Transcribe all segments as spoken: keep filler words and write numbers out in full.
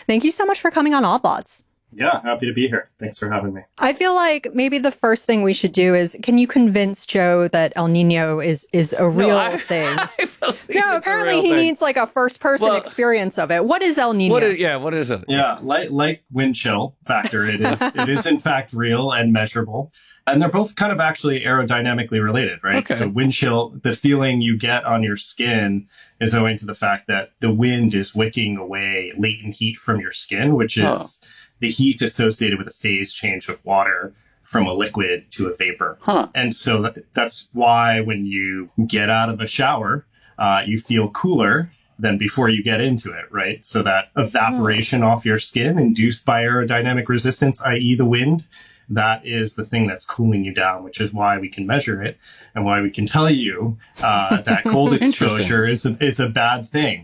Thank you so much for coming on Odd Lots. Yeah, happy to be here. Thanks for having me. I feel like maybe the first thing we should do is, can you convince Joe that El Nino is is a real no, I, thing? I no, apparently he thing. needs like a first person well, experience of it. What is El Nino? What is, yeah, what is it? Yeah, like like wind chill factor, it is it is in fact real and measurable. And they're both kind of actually aerodynamically related, right? Okay. So wind chill, the feeling you get on your skin is owing to the fact that the wind is wicking away latent heat from your skin, which is oh. the heat associated with a phase change of water from a liquid to a vapor. Huh. And so that, that's why when you get out of a shower, uh, you feel cooler than before you get into it, right? So that evaporation oh. off your skin induced by aerodynamic resistance, that is the wind, that is the thing that's cooling you down, which is why we can measure it and why we can tell you uh, that cold exposure is a, is a bad thing.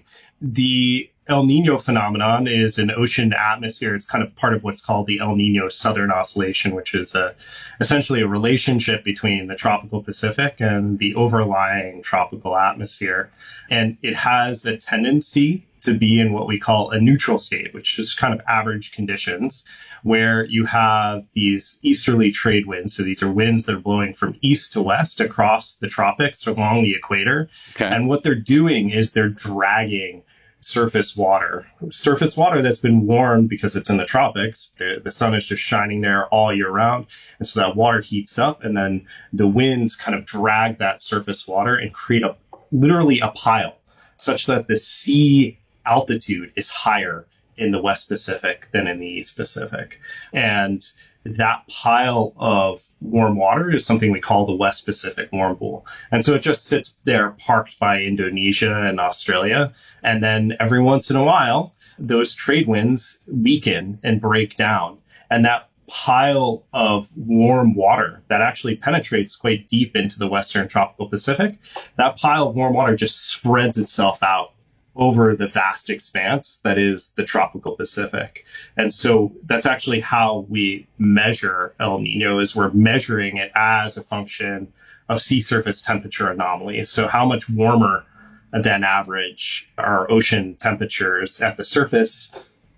The El Nino phenomenon is an ocean atmosphere. It's kind of part of what's called the El Nino Southern Oscillation, which is a, essentially a relationship between the tropical Pacific and the overlying tropical atmosphere. And it has a tendency to be in what we call a neutral state, which is kind of average conditions, where you have these easterly trade winds. So these are winds that are blowing from east to west across the tropics along the equator. Okay. And what they're doing is they're dragging surface water, surface water that's been warmed because it's in the tropics. The, the sun is just shining there all year round. And so that water heats up, and then the winds kind of drag that surface water and create a literally a pile, such that the sea altitude is higher in the West Pacific than in the East Pacific. And that pile of warm water is something we call the West Pacific warm pool. And so it just sits there parked by Indonesia and Australia. And then every once in a while, those trade winds weaken and break down. And that pile of warm water that actually penetrates quite deep into the Western tropical Pacific, that pile of warm water just spreads itself out over the vast expanse that is the tropical Pacific. And so that's actually how we measure El Nino, is we're measuring it as a function of sea surface temperature anomalies. So how much warmer than average are ocean temperatures at the surface,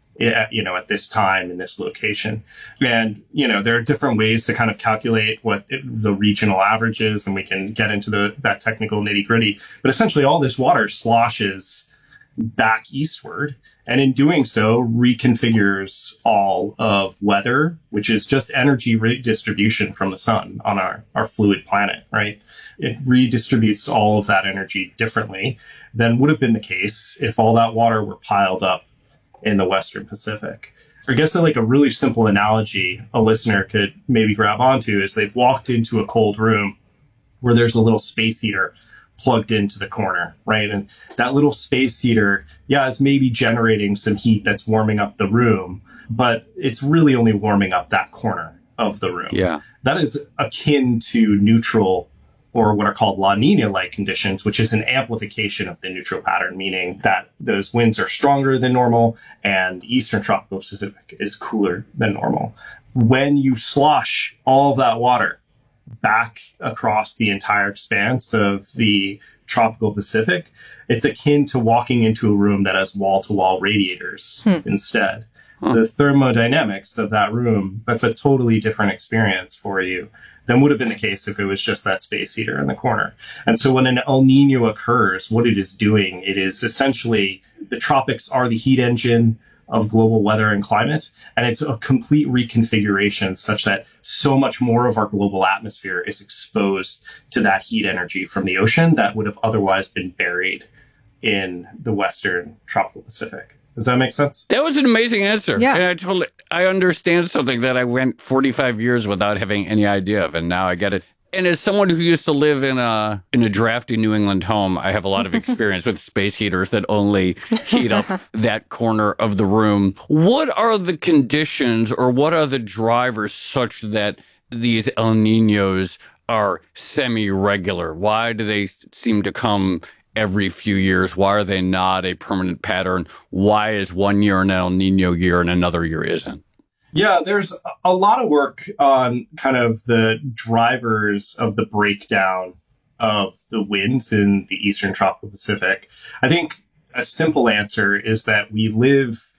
you know, at this time in this location. And, you know, there are different ways to kind of calculate what it, the regional average is, and we can get into the that technical nitty gritty. But essentially all this water sloshes back eastward, and in doing so reconfigures all of weather, which is just energy redistribution from the sun on our, our fluid planet, right? It redistributes all of that energy differently than would have been the case if all that water were piled up in the Western Pacific. I guess like a really simple analogy a listener could maybe grab onto is they've walked into a cold room where there's a little space heater plugged into the corner, right? And that little space heater, yeah, is maybe generating some heat that's warming up the room, but it's really only warming up that corner of the room. Yeah. That is akin to neutral, or what are called La Nina-like conditions, which is an amplification of the neutral pattern, meaning that those winds are stronger than normal and the Eastern Tropical Pacific is cooler than normal. When you slosh all of that water back across the entire expanse of the tropical Pacific, it's akin to walking into a room that has wall-to-wall radiators hmm. instead. Huh. The thermodynamics of that room, that's a totally different experience for you than would have been the case if it was just that space heater in the corner. And so when an El Nino occurs, what it is doing, it is essentially the tropics are the heat engine of global weather and climate. And it's a complete reconfiguration such that so much more of our global atmosphere is exposed to that heat energy from the ocean that would have otherwise been buried in the Western tropical Pacific. Does that make sense? That was an amazing answer. Yeah. And I totally, I understand something that I went forty-five years without having any idea of, and now I get it. And as someone who used to live in a in a drafty New England home, I have a lot of experience with space heaters that only heat up that corner of the room. What are the conditions, or what are the drivers such that these El Niños are semi-regular? Why do they seem to come every few years? Why are they not a permanent pattern? Why is one year an El Nino year and another year isn't? Yeah, there's a lot of work on kind of the drivers of the breakdown of the winds in the Eastern Tropical Pacific. I think a simple answer is that we live